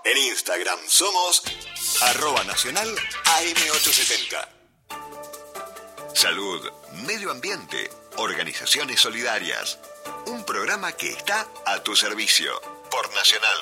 En Instagram somos @nacional AM870. Salud, medio ambiente, organizaciones solidarias. Un programa que está a tu servicio. Por Nacional.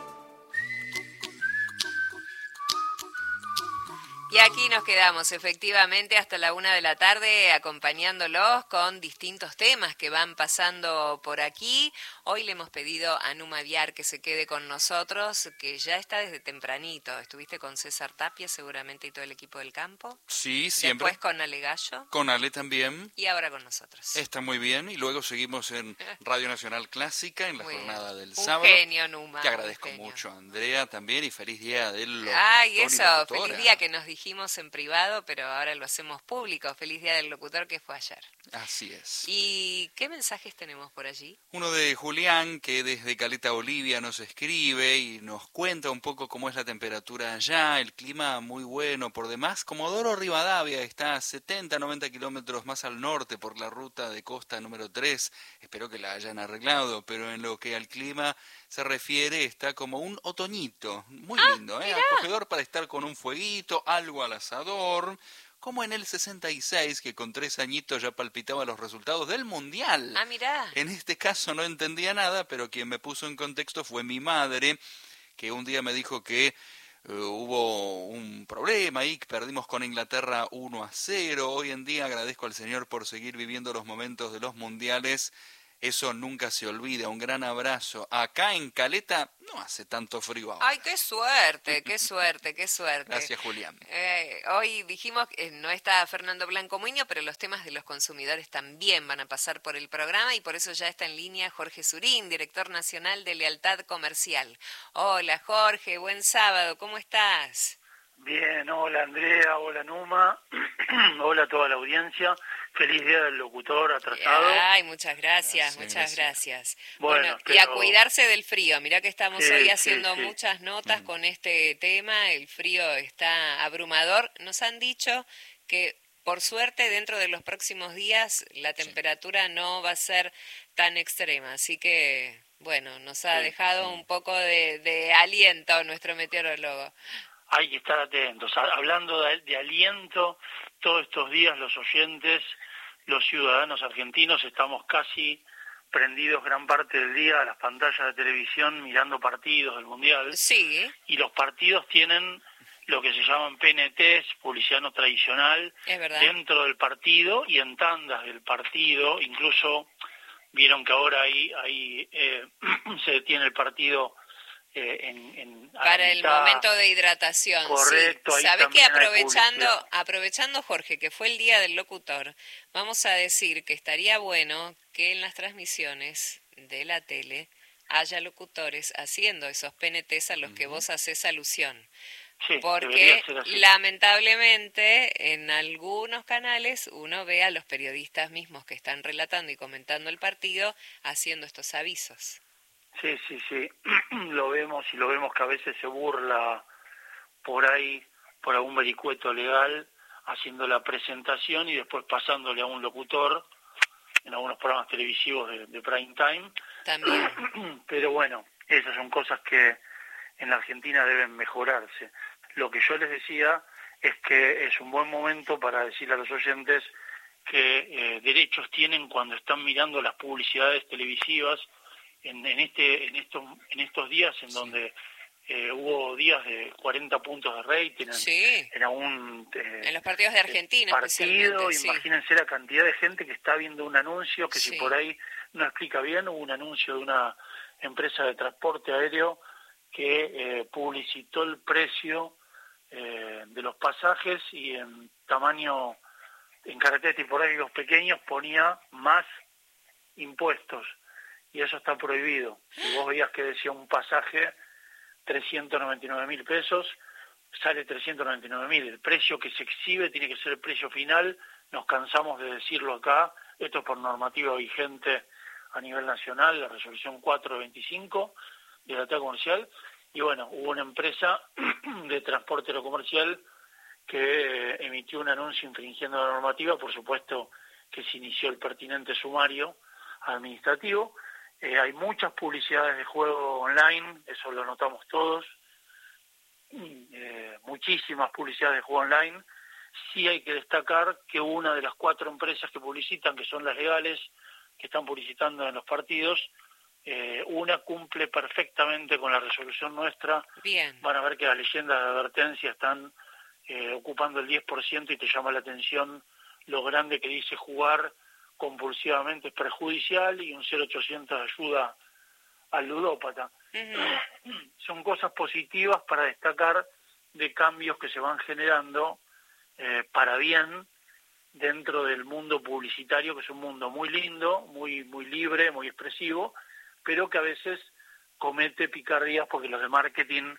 Y aquí nos quedamos efectivamente hasta la 1 de la tarde acompañándolos con distintos temas que van pasando por aquí. Hoy le hemos pedido a Numa Viar que se quede con nosotros, que ya está desde tempranito. Estuviste con César Tapia seguramente y todo el equipo del campo. Sí, siempre. Después con Ale Gallo. Con Ale también. Y ahora con nosotros. Está muy bien. Y luego seguimos en Radio Nacional Clásica en la jornada del un sábado. Genio, Numa. Te agradezco mucho, Andrea, también. Y feliz día del locutor. Ay, eso, y feliz día que nos dijimos en privado, pero ahora lo hacemos público. Feliz día del locutor que fue ayer. Así es. ¿Y qué mensajes tenemos por allí? Uno de Julián, que desde Caleta Olivia nos escribe y nos cuenta un poco cómo es la temperatura allá, el clima muy bueno. Por demás, Comodoro Rivadavia está a 70-90 kilómetros más al norte por la ruta de costa número 3. Espero que la hayan arreglado, pero en lo que al clima se refiere está como un otoñito. Muy lindo, acogedor para estar con un fueguito, algo al asador. Como en el 66, que con 3 añitos ya palpitaba los resultados del Mundial. Ah, mirá. En este caso no entendía nada, pero quien me puso en contexto fue mi madre, que un día me dijo que hubo un problema y perdimos con Inglaterra 1-0. Hoy en día agradezco al Señor por seguir viviendo los momentos de los mundiales. Eso nunca se olvida. Un gran abrazo. Acá en Caleta no hace tanto frío ahora. Ay, qué suerte, qué suerte, qué suerte. Gracias, Julián. Hoy dijimos que no está Fernando Blanco Muñoz, pero los temas de los consumidores también van a pasar por el programa y por eso ya está en línea Jorge Surín, director nacional de Lealtad Comercial. Hola, Jorge, buen sábado, ¿cómo estás? Bien, hola Andrea, hola Numa, hola a toda la audiencia. Feliz día del locutor atrasado. Ay, muchas gracias, muchas gracias. Bueno, y a cuidarse del frío. Mirá que estamos hoy haciendo sí. muchas notas con este tema. El frío está abrumador. Nos han dicho que, por suerte, dentro de los próximos días la temperatura no va a ser tan extrema. Así que, bueno, nos ha dejado un poco de aliento nuestro meteorólogo. Hay que estar atentos. Hablando de aliento, todos estos días los oyentes, los ciudadanos argentinos, estamos casi prendidos gran parte del día a las pantallas de televisión mirando partidos del Mundial. Sí. Y los partidos tienen lo que se llaman PNTs, publicidad no tradicional, dentro del partido y en tandas del partido. Incluso vieron que ahora se detiene el partido para el momento de hidratación. Correcto. Sí. ¿Sabe que aprovechando, Jorge, que fue el día del locutor, vamos a decir que estaría bueno que en las transmisiones de la tele haya locutores haciendo esos PNTs a los que vos haces alusión? Sí, porque lamentablemente en algunos canales uno ve a los periodistas mismos que están relatando y comentando el partido haciendo estos avisos. Sí, lo vemos que a veces se burla por ahí, por algún vericueto legal, haciendo la presentación y después pasándole a un locutor en algunos programas televisivos de prime time. También. Pero bueno, esas son cosas que en la Argentina deben mejorarse. Lo que yo les decía es que es un buen momento para decirle a los oyentes que derechos tienen cuando están mirando las publicidades televisivas en estos días en donde hubo días de 40 puntos de rating en los partidos de Argentina partido. Imagínense la cantidad de gente que está viendo un anuncio que si por ahí no explica bien. Hubo un anuncio de una empresa de transporte aéreo que publicitó el precio de los pasajes y en tamaño, en caracteres tipográficos pequeños, ponía más impuestos. Y eso está prohibido. Si vos veías que decía un pasaje 399.000 pesos, sale 399.000. El precio que se exhibe tiene que ser el precio final. Nos cansamos de decirlo acá. Esto es por normativa vigente a nivel nacional, la resolución 425 de la Lealtad Comercial. Y bueno, hubo una empresa de transporte aerocomercial que emitió un anuncio infringiendo la normativa. Por supuesto que se inició el pertinente sumario administrativo. Hay muchas publicidades de juego online, eso lo notamos todos. muchísimas publicidades de juego online. Sí hay que destacar que una de las 4 empresas que publicitan, que son las legales, que están publicitando en los partidos, una cumple perfectamente con la resolución nuestra. Bien. Van a ver que las leyendas de advertencia están ocupando el 10% y te llama la atención lo grande que dice jugar compulsivamente es perjudicial y un 0800 ayuda al ludópata. Son cosas positivas para destacar de cambios que se van generando para bien dentro del mundo publicitario, que es un mundo muy lindo, muy libre, muy expresivo, pero que a veces comete picardías porque los de marketing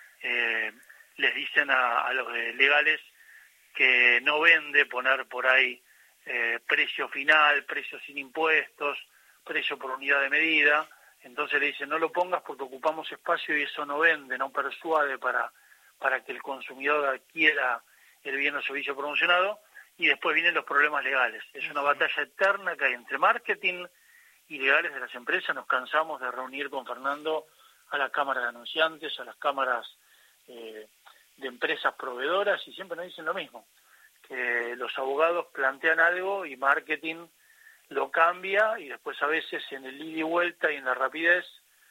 les dicen a los de legales que no vende poner por ahí precio final, precio sin impuestos, precio por unidad de medida. Entonces le dicen no lo pongas porque ocupamos espacio y eso no vende, no persuade para que el consumidor adquiera el bien o servicio promocionado, y después vienen los problemas legales. Es una batalla eterna que hay entre marketing y legales de las empresas. Nos cansamos de reunir con Fernando a la Cámara de Anunciantes, a las cámaras de empresas proveedoras, y siempre nos dicen lo mismo, que los abogados plantean algo y marketing lo cambia, y después a veces en el ida y vuelta y en la rapidez,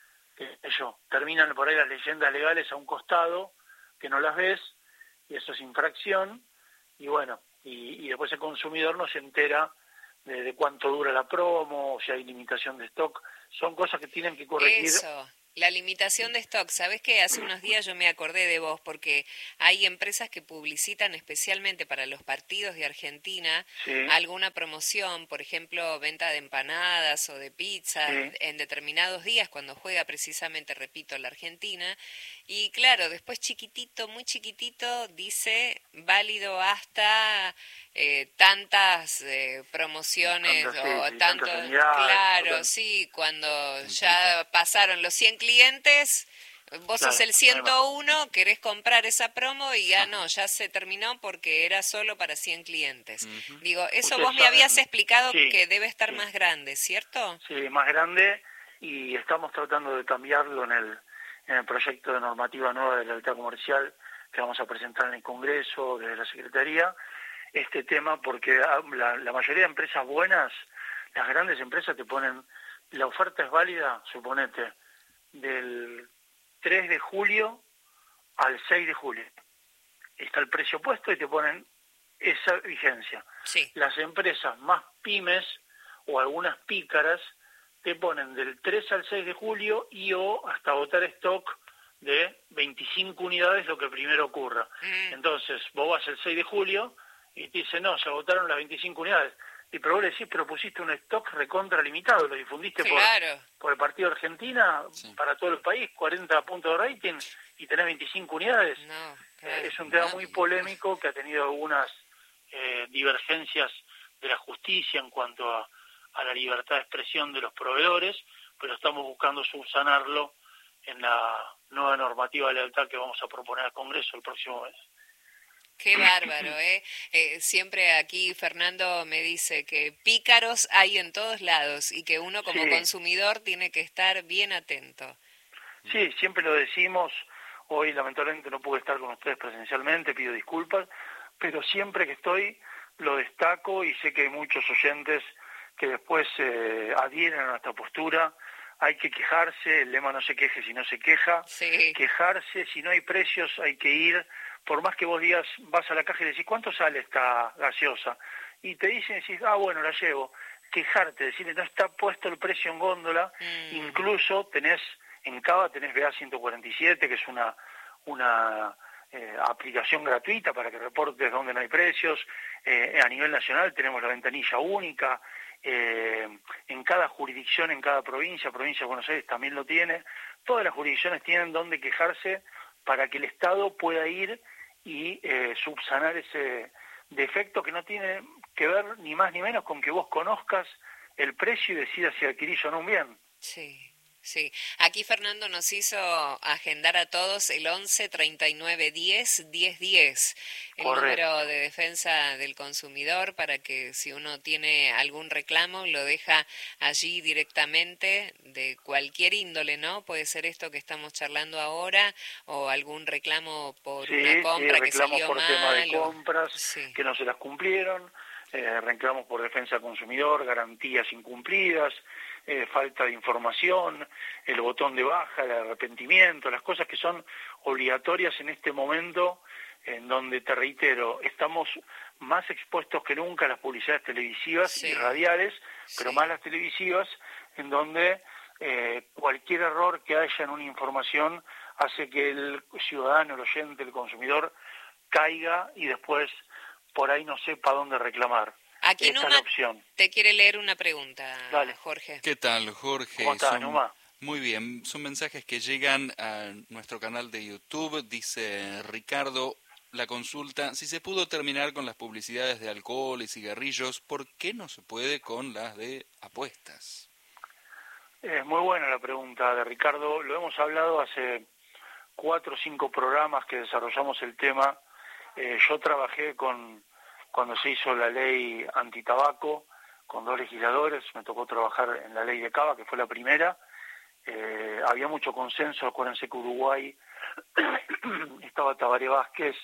terminan por ahí las leyendas legales a un costado, que no las ves, y eso es infracción, y bueno, y después el consumidor no se entera de cuánto dura la promo, o si hay limitación de stock. Son cosas que tienen que corregir. Eso, la limitación de stock. ¿Sabés qué? Hace unos días yo me acordé de vos porque hay empresas que publicitan especialmente para los partidos de Argentina alguna promoción, por ejemplo, venta de empanadas o de pizza en determinados días cuando juega precisamente, repito, la Argentina. Y claro, después chiquitito, muy chiquitito, dice válido hasta tantas promociones tantos, claro, sí, cuando ya pasaron los 100 clientes, vos sos el 101, querés comprar esa promo y ya no, ya se terminó porque era solo para 100 clientes. Digo, eso vos me habías explicado que debe estar más grande, ¿cierto? Sí, más grande, y estamos tratando de cambiarlo en el proyecto de normativa nueva de la lealtad comercial que vamos a presentar en el Congreso, desde la Secretaría, este tema, porque la mayoría de empresas buenas, las grandes empresas te ponen, la oferta es válida, suponete, del 3 de julio al 6 de julio. Está el precio puesto y te ponen esa vigencia. Sí. Las empresas más pymes o algunas pícaras te ponen del 3 al 6 de julio y o hasta agotar stock de 25 unidades, lo que primero ocurra. Entonces, vos vas el 6 de julio y te dicen, no, se agotaron las 25 unidades. Y pero vos le decís, pero pusiste un stock recontra limitado, lo difundiste por el partido de Argentina para todo el país, 40 puntos de rating, y tenés 25 unidades. No, claro. Es un tema muy polémico que ha tenido algunas divergencias de la justicia en cuanto a la libertad de expresión de los proveedores, pero estamos buscando subsanarlo en la nueva normativa de lealtad que vamos a proponer al Congreso el próximo mes. Qué bárbaro, ¿eh? Siempre aquí Fernando me dice que pícaros hay en todos lados y que uno como consumidor tiene que estar bien atento. Sí, siempre lo decimos. Hoy lamentablemente no pude estar con ustedes presencialmente, pido disculpas, pero siempre que estoy lo destaco y sé que hay muchos oyentes que después adhieren a nuestra postura. Hay que quejarse, el lema no se queje si no se queja, quejarse, si no hay precios hay que ir, por más que vos digas, vas a la caja y decís, ¿cuánto sale esta gaseosa? Y te dicen, decís, bueno, la llevo. Quejarte, decirle, no está puesto el precio en góndola, incluso en Cava tenés BA 147, que es una aplicación gratuita para que reportes donde no hay precios. A nivel nacional tenemos la ventanilla única. En cada jurisdicción, en cada provincia de Buenos Aires también lo tiene. Todas las jurisdicciones tienen donde quejarse para que el Estado pueda ir y subsanar ese defecto que no tiene que ver ni más ni menos con que vos conozcas el precio y decidas si adquirís o no un bien. Sí. Sí, aquí Fernando nos hizo agendar a todos el 11 39 10 10 10, el Correcto. número de defensa del consumidor, para que si uno tiene algún reclamo lo deja allí directamente, de cualquier índole, ¿no? Puede ser esto que estamos charlando ahora, o algún reclamo por una compra que salió por mal. Tema de compras Sí. que no se las cumplieron, reclamos por defensa del consumidor, garantías incumplidas, falta de información, el botón de baja, el arrepentimiento, las cosas que son obligatorias en este momento, en donde, te reitero, estamos más expuestos que nunca a las publicidades televisivas y radiales, pero más las televisivas, en donde cualquier error que haya en una información hace que el ciudadano, el oyente, el consumidor caiga y después por ahí no sepa dónde reclamar. Aquí Esa es la opción. te quiere leer una pregunta, Dale. Jorge. ¿Qué tal, Jorge? ¿Cómo estás, Numa? Muy bien, son mensajes que llegan a nuestro canal de YouTube. Dice Ricardo, la consulta: si se pudo terminar con las publicidades de alcohol y cigarrillos, ¿por qué no se puede con las de apuestas? Es muy buena la pregunta de Ricardo. Lo hemos hablado hace 4 o 5 programas que desarrollamos el tema. Yo trabajé cuando se hizo la ley antitabaco con 2 legisladores. Me tocó trabajar en la ley de Cava, que fue la primera. Había mucho consenso. Acuérdense que Uruguay estaba Tabaré Vázquez,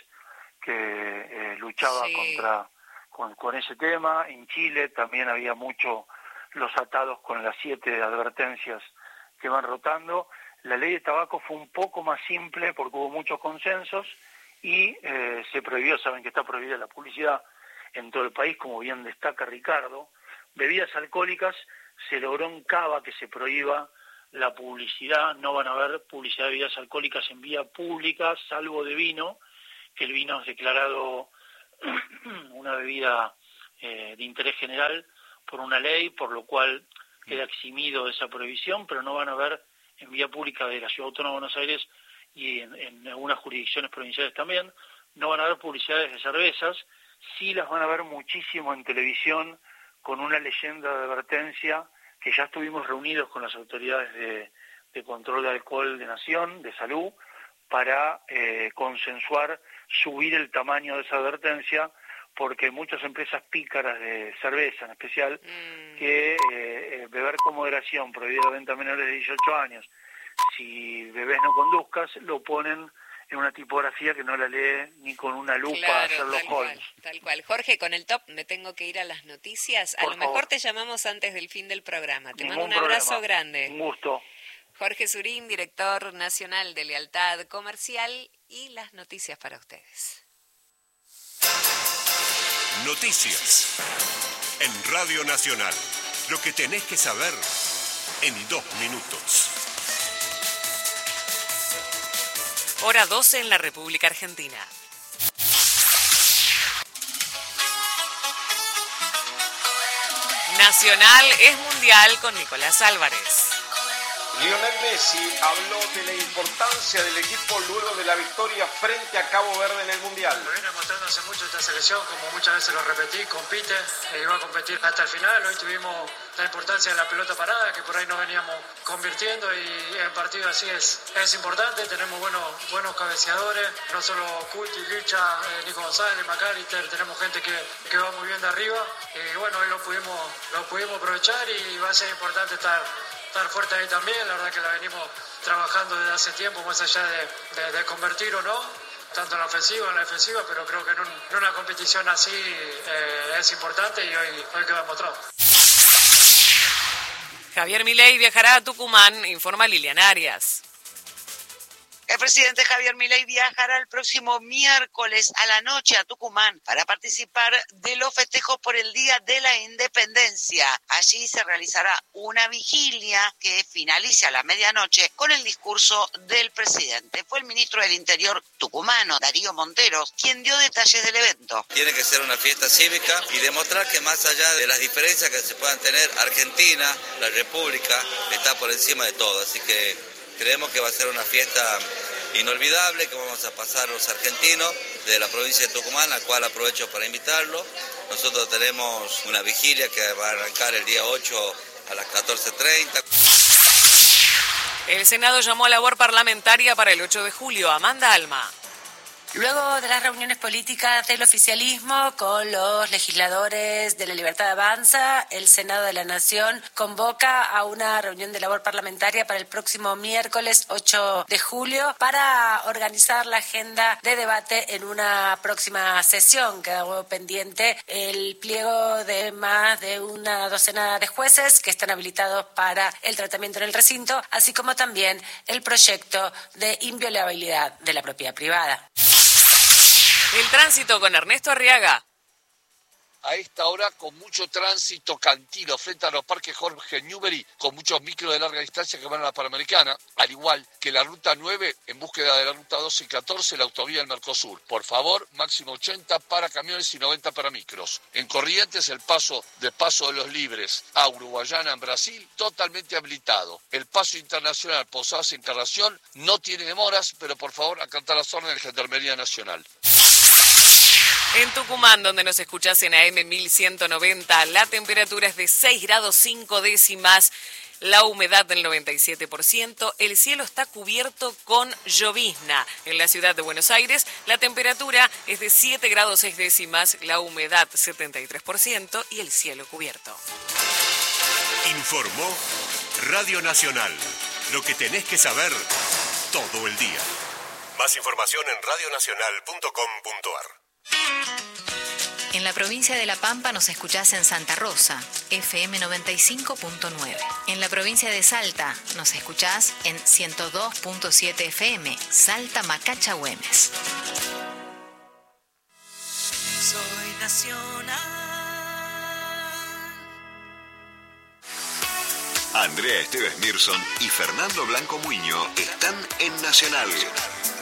que luchaba con ese tema. En Chile también había mucho los atados con las 7 advertencias que van rotando. La ley de tabaco fue un poco más simple porque hubo muchos consensos y se prohibió, saben que está prohibida la publicidad en todo el país, como bien destaca Ricardo. Bebidas alcohólicas, se logró en Cava que se prohíba la publicidad, no van a haber publicidad de bebidas alcohólicas en vía pública, salvo de vino, que el vino es declarado una bebida de interés general por una ley, por lo cual queda eximido de esa prohibición, pero no van a haber en vía pública de la Ciudad Autónoma de Buenos Aires y en algunas jurisdicciones provinciales también, no van a haber publicidades de cervezas, sí las van a ver muchísimo en televisión, con una leyenda de advertencia, que ya estuvimos reunidos con las autoridades de control de alcohol de Nación, de Salud, para consensuar subir el tamaño de esa advertencia, porque hay muchas empresas pícaras de cerveza en especial, que beber con moderación, prohibida la venta a menores de 18 años, si bebés no conduzcas, lo ponen en una tipografía que no la lee ni con una lupa a Sherlock Holmes. Tal cual. Jorge, con el top me tengo que ir a las noticias. A lo mejor te llamamos antes del fin del programa. Te mando un abrazo grande. Un gusto. Jorge Surín, director nacional de Lealtad Comercial, y las noticias para ustedes. Noticias en Radio Nacional. Lo que tenés que saber en 2 minutos. Hora 12 en la República Argentina. Nacional es mundial con Nicolás Álvarez. Lionel Messi habló de la importancia del equipo luego de la victoria frente a Cabo Verde en el Mundial. Lo viene mostrando hace mucho esta selección, como muchas veces lo repetí, compite e iba a competir hasta el final. Hoy tuvimos la importancia de la pelota parada, que por ahí no veníamos convirtiendo, y en partido así es importante. Tenemos buenos cabeceadores, no solo Culti, Licha, Nico González, McAllister, tenemos gente que va muy bien de arriba, y bueno, hoy lo pudimos aprovechar, y va a ser importante estar fuerte ahí también. La verdad que la venimos trabajando desde hace tiempo, más allá de convertir o no, tanto en la ofensiva como en la defensiva, pero creo que en una competición así es importante, y hoy quedó demostrado. Javier Milei viajará a Tucumán, informa Lilian Arias. El presidente Javier Milei viajará el próximo miércoles a la noche a Tucumán para participar de los festejos por el Día de la Independencia. Allí se realizará una vigilia que finaliza a la medianoche con el discurso del presidente. Fue el ministro del Interior tucumano, Darío Monteros, quien dio detalles del evento. Tiene que ser una fiesta cívica y demostrar que más allá de las diferencias que se puedan tener, Argentina, la República, está por encima de todo. Así que creemos que va a ser una fiesta inolvidable que vamos a pasar los argentinos de la provincia de Tucumán, al cual aprovecho para invitarlo. Nosotros tenemos una vigilia que va a arrancar el día 8 a las 14:30. El Senado llamó a labor parlamentaria para el 8 de julio. Amanda Alma. Luego de las reuniones políticas del oficialismo con los legisladores de la Libertad Avanza, el Senado de la Nación convoca a una reunión de labor parlamentaria para el próximo miércoles 8 de julio para organizar la agenda de debate en una próxima sesión. Quedó pendiente el pliego de más de una docena de jueces que están habilitados para el tratamiento en el recinto, así como también el proyecto de inviolabilidad de la propiedad privada. El tránsito con Ernesto Arriaga. A esta hora con mucho tránsito Cantilo frente a los parques Jorge Newbery, con muchos micros de larga distancia que van a la Panamericana, al igual que la ruta 9 en búsqueda de la ruta 12 y 14, la autovía del Mercosur. Por favor, máximo 80 para camiones y 90 para micros. En Corrientes, el paso de los Libres a Uruguayana en Brasil, totalmente habilitado. El paso internacional Posadas Encarnación no tiene demoras, pero por favor acatar las órdenes de Gendarmería Nacional. En Tucumán, donde nos escuchás en AM 1190, la temperatura es de 6 grados 5 décimas, la humedad del 97%, el cielo está cubierto con llovizna. En la ciudad de Buenos Aires, la temperatura es de 7 grados 6 décimas, la humedad 73% y el cielo cubierto. Informó Radio Nacional. Lo que tenés que saber todo el día. Más información en radionacional.com.ar. En la provincia de La Pampa nos escuchás en Santa Rosa, FM 95.9. En la provincia de Salta nos escuchás en 102.7 FM, Salta Macacha Güemes. Soy nacional. Andrea Esteves Mirson y Fernando Blanco Muño están en Nacional.